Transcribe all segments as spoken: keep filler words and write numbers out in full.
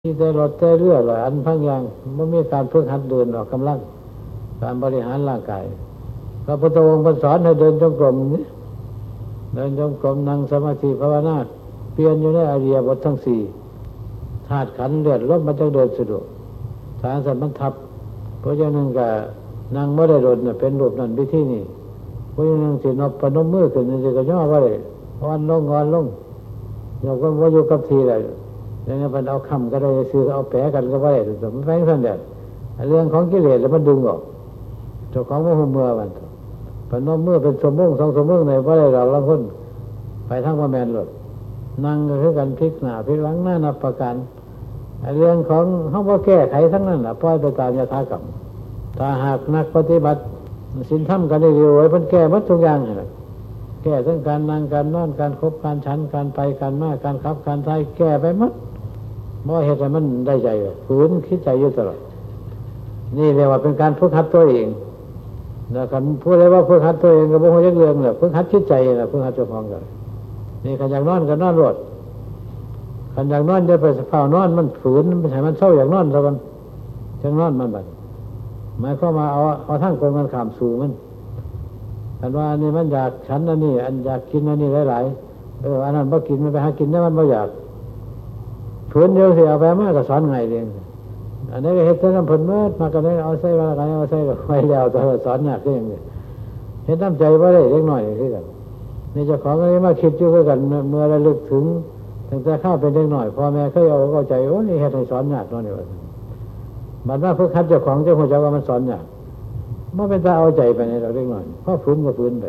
ที่แต่รถแต่เรือหลายอันพังอย่างไม่มีการฝึกหัดเดินออกกำลังการบริหารร่างกายพระพุทธองค์สอนให้เดินจงกรมนี่เดินจงกรมนั่งสมาธิภาวนาเปลี่ยนอยู่ในอริยบททั้งสี่ธาตุขันธ์เลือดลมมันจะเดินสะดวกฐานสัมพันทับเพราะฉะนั้นก็นั่งไม่ได้โดดเนี่ยเป็นรูปนั่นวิธีนี่เพราะฉะนั้นสินบปนมมือขึ้นนี่ก็ย่อว่าเลยอ่อนลงอ่อนลงโยกก็ว่าอยู่กับทีเลยอย่างนี้มันเอาคำก็ได้ซื้อเอาแปะกันก็ว่าได้แต่มันแฝงสั้นเดียวเรื่องของกิเลสแล้วมันดึงออกเจ้าของว่าหัวเมื่อมันปนมมือเป็นสมมุติสองสมมุติในว่าได้เราละคนไปทั้งว่าแมนหลดนั่งก็คือกันพลิกหน้าพลิกหลังหน้านับประการเรื่องของเขาว่าแก้ไขทั้งนั้นแหละปล่อยไปตามยถากรรมถ้าหากนักปฏิบัติศีลธรรมกันได้ดีไว้เพิ่นแก้หมดทุกอย่างเลยแก้ทั้งการนั่งการนอนการคบการฉันการไปการมาการขับการใช้แก้ไปหมดบ่เหตุให้มันได้ใจฝืนคิดใจอยู่ตลอดนี่เรียกว่าเป็นการฝึกหัดตัวเองแล้วกันพูดได้ว่าฝึกหัดตัวเองก็บ่ฮู้จักเรื่องแหละฝึกหัดคิดใจน่ะฝึกหัดเจ้าของกันนี่คันอยากนอนก็นอนรดคันอยากนอนจะไปเฝ้านอนมันฝืนมันให้มันเศร้าอยากนอนซะมันจังนอนมันบัดหมายความว่าเอาเอาทั้งคนกันข้ามสู่มันอันว่าอันนี้มันอยากฉันอันนี้อันอยากกินอันนี้หลายๆเอออันนั้นบ่กินมันไปหากินได้มันบ่อยากฝืนเดียวสิเอาไปมาก็สอนไงเองอันนี้ก็เฮ็ดแต่น้ำเพิ่นเมิดมาก็ได้เอาใส่ว่ากันเอาใส่ก็ไว้แล้วแต่สอนยากคือหยังนี่เฮ็ดน้ำใจบ่ได้เล็กน้อยคือกันนี่เจ้าของก็เลยมาคิดอยู่คือกันเมื่อระลึกถึงตั้งแต่เข้าเป็นเด็กน้อยพ่อแม่เคยเอาเข้าใจโอ้นี่เฮ็ดให้สอนยากเนาะนี่ว่าบัดว่าฝึกหัดเจ้าของเจ้าฮู้จักว่ามันสอนยากบ่เป็นตาเอาใจไปในเราเล็กน้อยพอฝืนก็ฝืนไป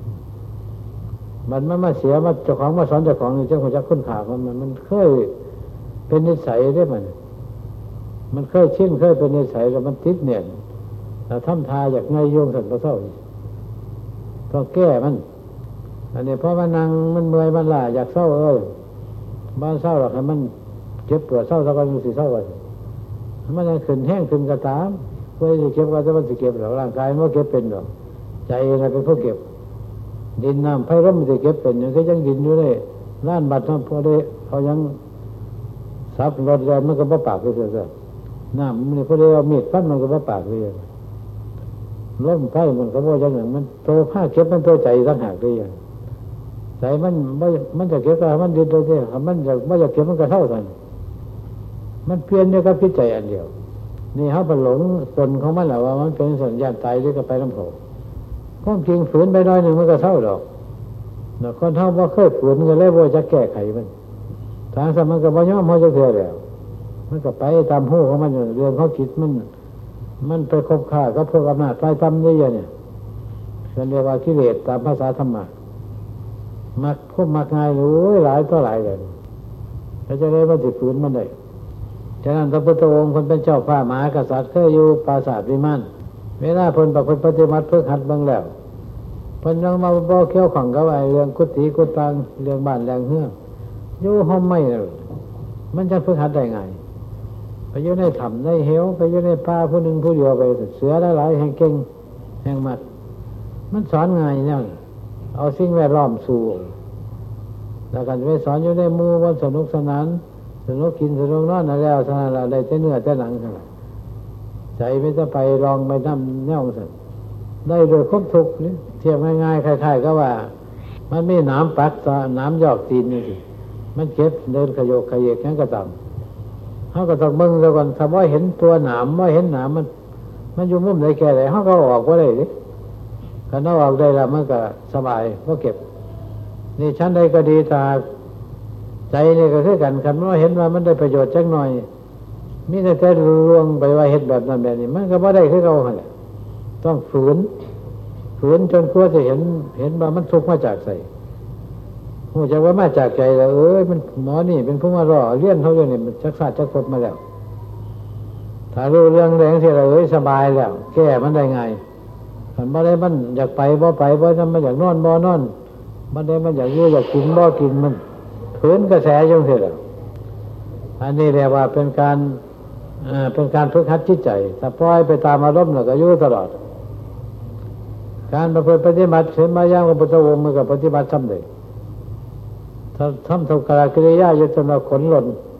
มันมันมาเสียมาเจ้าของมาสอนเจ้าของนี่เจ้าฮู้จักคุณค่าของมันมันเคยเป็นนิสัยได้มันมันเคยชินเคยเป็นนิสัยแล้วมันติดเนี่ยเราทำทาอยากไงโยงสันพระเท่าต้องแก้มันอันนี้เพราะว่านั่งมันเมื่อยมันล้าอยากเศร้าเอ้ยบ้านเศร้าหรอกให้มันเจ็บปวดเศร้าสักวันอยู่สิเศร้าวันมันยังขึ้นแห้งขึ้นกระตามเพื่อจะเก็บก็จะมันจะเก็บหรอกร่างกายมันเก็บเป็นหรอกใจอะไรเป็นผู้เก็บดินน้ำไฟร่มมันจะเก็บเป็นยังก็ยังดินอยู่เลยล้านบาททั้งพอได้เขายังซับรถแล้วมันก็บ่ปากเลยเสียน้ำมันพอได้เอามีดฟันมันก็บ่ปากเลยล้มไฟมันก็บ่ยังหนึ่งมันโตผ้าเก็บมันโตใจตั้งหากเลยใจมันไม่มันจะเก็บก็มันดินตัวเดียวมันจะไม่จะเก็บมันก็เท่ากันมันเพี้ยนด้วยกับพิจัยอันเดียวนี่เขาไปหลงตนของมันแหละว่ามันเป็นสัญญาณตายหรือก็ไปน้ำโขความจริงฝืนไปน้อยหนึ่งมันก็เท่าดอกแต่คนเท่าว่าเคยฝืนก็เลยว่าจะแก้ไขมันทางสมันก็บ่ยอมเขาจะเทื่อแล้วมันก็ไปตามหูของมันอยู่เรื่องเขาคิดมันมันไปคบค้ากับพวกอำนาจไฟทำเยอะๆเนี่ยฉันเรียกว่ากิเลสตามภาษาธรรมะมักควบมักง่ายหรือหลายต่อหลายเลยเขาจะได้ว่าติดฝืนมันได้ฉะนั้นพระพุทธองค์คนเป็นเจ้าฟ้ามหากษัตริย์เคยอยู่ปราสาทวิมานเวลาเพิ่นประพฤติปฏิบัติเพื่อหัดบังแล้วเพิ่นยังมาบ่เกี่ยวข้องกับไอ้เรื่องกุฏิกุฏังเรื่องบ้านแรงเฮือกอยู่ห้องไม่เลยมันจะฝึกหัดได้ไงไปอยู่ในถ้ำในเหวไปอยู่ในป่าผู้หนึ่งผู้เดียวไปเสือหลายๆแห่งเก่งแห่งมัดมันสอนไงเนี่ยเอาสิ่งแวดล้อมสู่แล้วกันไปสอนอยู่ในหมู่วันสนุกสนานสนุกกินสนุกนอนอะไรแล้วสนานเราได้แต่เนื้อแต่หนังกันใจไม่จะไปลองไปน้ำเน่าสันได้โดยครบทุกนี่เทียบง่ายๆคล้ายๆก็ว่ามันมีน้ำปักน้ำยอกตีนนี่สิมันเก็บเดินขยโยกขยเยกงั้นก็ตามเขาก็ต้องมึงแล้วก่อนถ้าว่าเห็นตัวหนามว่าเห็นหนามมันมันอยู่มุมไหนแก่ไหนเขาก็ออกว่าได้ดิถ้าเอาออกได้แล้วมันก็สบายก็เก็บนี่ชั้นใดก็ดีตาใจนี่ก็คือกันคันว่าเห็นว่ามันได้ประโยชน์จักหน่อยมีแต่แต่ลวงไปว่าเห็นแบบนั้นแบบนี้มันก็บ่ได้คือเขาแหละต้องฝืนฝืนจนกลัวจะเห็นเห็นว่ามันทุกข์มาจากใส่โอ้จะว่ามาจากใจแล้วเอ้ยมันหมอนี่เป็นผู้มารอเลี้ยนเขาอยู่นี่มันจักษาจักครบมาแล้วถ้ารู้เรื่องแรงเสียเลยเอ้ยสบายแล้วแก้มันได้ไงมันบ่ได้มันอยากไปบ่ไปบ่ทำมันอยากนอนบ่นอนมันได้มันอยากอยู่อยากกินบ่กินมันฝืนกระแสจังซี่แหละอันนี้เรียกว่าเป็นการอ่าเป็นการฝึกหัดจิตใจถ้าปล่อยไปตามอารมณ์แล้วก็อยู่ตลอดการประพฤติปฏิบัติเห็นมาอย่างพระพุทธองค์มันก็ปฏิบัติทำได้ถ้าทำทุกขกิริยาอยู่จนเราขนหล่น